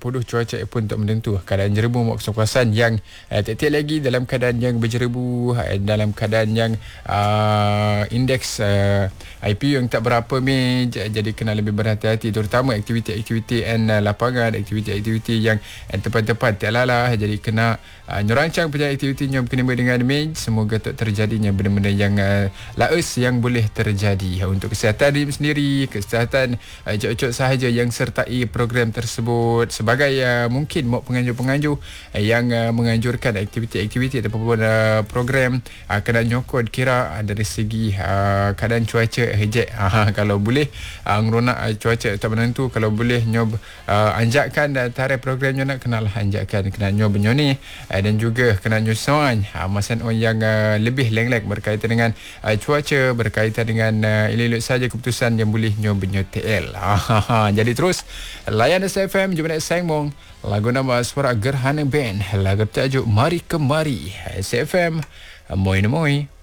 puduh cuaca pun tak menentu. Keadaan jerebu maupun kawasan yang tiap-tiap lagi dalam keadaan yang berjerebu, dalam keadaan yang indeks IPU yang tak berapa jadi kena lebih berhati-hati, terutama aktiviti-aktiviti lapangan, aktiviti-aktiviti yang tempat-tempat tak lalah. Jadi kena nyerancang punya aktivitinya berkena dengan semoga tak terjadinya benda-benda yang laes yang boleh terjadi. Untuk kesihatan diri sendiri, kesihatan ejok-ejok sahaja yang sertai program tersebut, sebagai mungkin mau penganjur-penganjur yang menganjurkan aktiviti-aktiviti ataupun program kena nyokot kira dari segi keadaan cuaca hejek. Kalau boleh ngeronak cuaca tak menentu, kalau boleh nyob anjakkan tarikh programnya nak kenal anjakkan kena nyob nyoni, dan juga kena nyusuan masan yang lebih leng-leng berkaitan dengan cuaca, berkaitan dengan elok-elok saja keputusan yang boleh nyob TL. Jadi terus layan SFM jumpa nak sengmong lagu nama suara Gerhana Band, lagu tajuk Mari Kemari. SFM Moi Moi.